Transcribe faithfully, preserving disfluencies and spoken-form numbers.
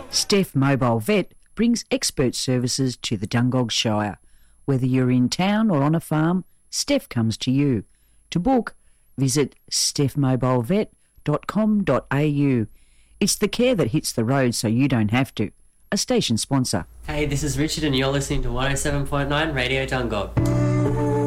Steph Mobile Vet brings expert services to the Dungog Shire. Whether you're in town or on a farm, Steph comes to you. To book, visit steph mobile vet dot com dot a u. It's the care that hits the road so you don't have to. A station sponsor. Hey, this is Richard and you're listening to one oh seven point nine Radio Dungog.